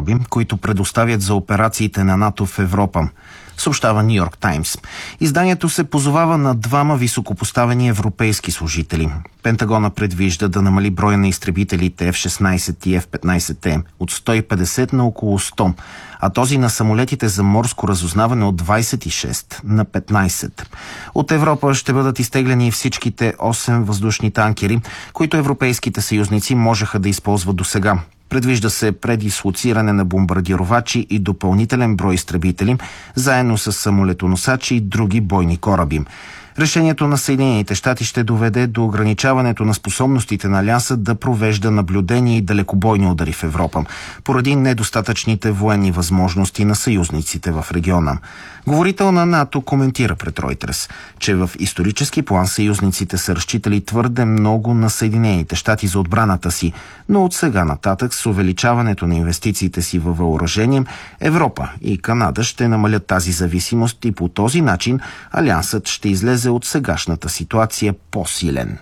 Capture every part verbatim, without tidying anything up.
кораби, които предоставят за операциите на НАТО в Европа, съобщава Ню Йорк Таймс. Изданието се позовава на двама високопоставени европейски служители. Пентагона предвижда да намали броя на изтребителите Еф шестнайсет и Еф петнайсет Е от сто и петдесет на около сто, а този на самолетите за морско разузнаване от двайсет и шест на петнайсет. От Европа ще бъдат изтеглени всичките осем въздушни танкери, които европейските съюзници можеха да използват досега. Предвижда се предислоциране на бомбардировачи и допълнителен брой изтребители, заедно с самолетоносачи и други бойни кораби. Решението на Съединените щати ще доведе до ограничаването на способностите на Алианса да провежда наблюдение и далекобойни удари в Европа, поради недостатъчните военни възможности на съюзниците в региона. Говорител на НАТО коментира пред Reuters, че в исторически план съюзниците са разчитали твърде много на Съединените щати за отбраната си, но от сега нататък с увеличаването на инвестициите си във въоръжение, Европа и Канада ще намалят тази зависимост и по този начин Алиансът ще излезе от сегашната ситуация по-силен.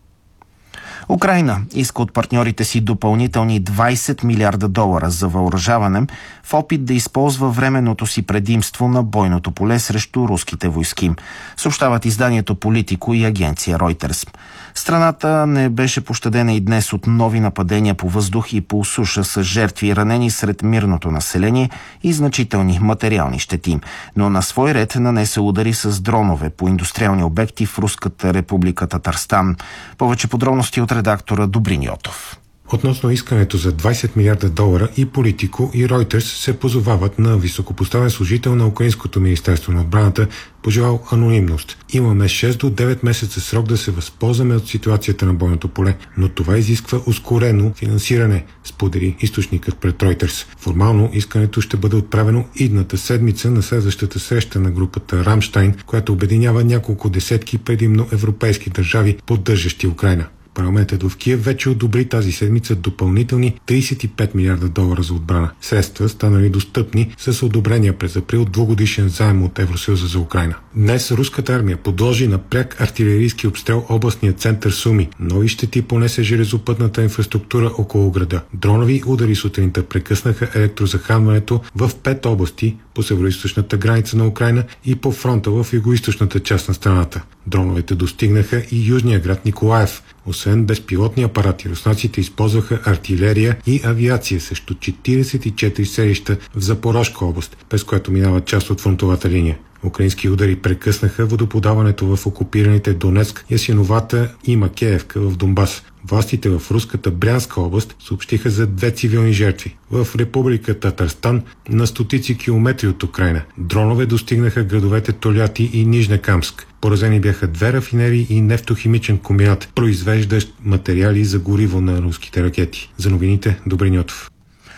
Украйна иска от партньорите си допълнителни двайсет милиарда долара за въоръжаване в опит да използва временното си предимство на бойното поле срещу руските войски, съобщават изданието Политико и агенция Reuters. Страната не беше пощадена и днес от нови нападения по въздух и по суша с жертви и ранени сред мирното население и значителни материални щети, но на свой ред нанесе удари с дронове по индустриални обекти в Руската република Татарстан. Повече подробности от редактора Добрин Йотов. Относно искането за двайсет милиарда долара и Политико и Reuters се позовават на високопоставен служител на Украинското министерство на отбраната, пожелал анонимност. Имаме шест до девет месеца срок да се възползваме от ситуацията на бойното поле, но това изисква ускорено финансиране, сподели източникът пред Reuters. Формално искането ще бъде отправено идната седмица на следващата среща на групата Рамштайн, която обединява няколко десетки предимно европейски държави, поддържащи Украйна. Парламентът в Киев вече одобри тази седмица допълнителни трийсет и пет милиарда долара за отбрана. Средства станали достъпни с одобрения през април двугодишен заем от Евросъюза за Украйна. Днес руската армия подложи на пряк артилерийски обстрел областния център Суми. Нови щети понесе железопътната инфраструктура около града. Дронови удари сутринта прекъснаха електрозахранването в пет области по североизточната граница на Украйна и по фронта в югоизточната част на страната. Дроновете достигнаха и южния град Николаев. Освен безпилотни апарати, руснаците използваха артилерия и авиация срещу четирийсет и четири селища в Запорожка област, през което минава част от фронтовата линия. Украински удари прекъснаха водоподаването в окупираните Донецк, Ясиновата и Макеевка в Донбас. Властите в руската Брянска област съобщиха за две цивилни жертви. В република Татарстан, на стотици километри от Украйна, дронове достигнаха градовете Толяти и Нижнекамск. Поразени бяха две рафинерии и нефтохимичен комбинат, произвеждащ материали за гориво на руските ракети. За новините, Добрин Йотов.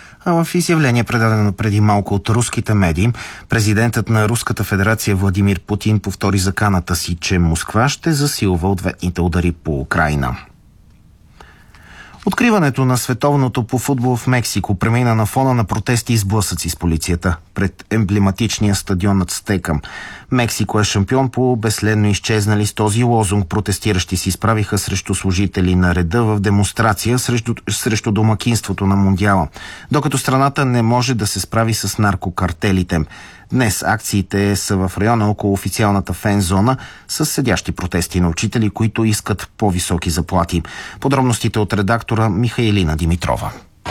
А в изявление, предадено преди малко от руските медии, президентът на Руската федерация Владимир Путин повтори заканата си, че Москва ще засилва ответните удари по Украйна. Откриването на световното по футбол в Мексико премина на фона на протести и сблъсъци с полицията пред емблематичния стадион Ацтека. Мексико е шампион по безследно изчезнали. С този лозунг протестиращи се изправиха срещу служители на реда в демонстрация срещу, срещу домакинството на Мондиала, докато страната не може да се справи с наркокартелите. Днес акциите са в района около официалната фен-зона с седящи протести на учители, които искат по-високи заплати. Подробностите от редактора Михаилина Димитрова.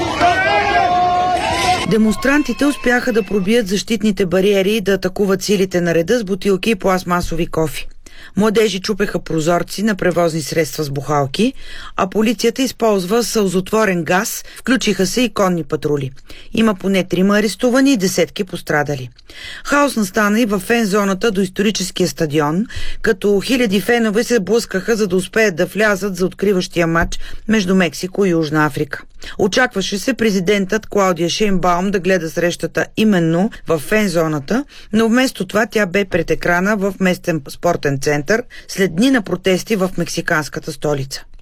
Демонстрантите успяха да пробият защитните бариери и да атакуват силите на реда с бутилки и пластмасови кофи. Младежи чупеха прозорци на превозни средства с бухалки, а полицията използва сълзотворен газ, включиха се и конни патрули. Има поне трима арестувани и десетки пострадали. Хаос настана и във фен-зоната до историческия стадион, като хиляди фенове се блъскаха, за да успеят да влязат за откриващия матч между Мексико и Южна Африка. Очакваше се президентът Клаудия Шейнбаум да гледа срещата именно в фен-зоната, но вместо това тя бе пред екрана в местен спортен център след дни на протести в мексиканската столица.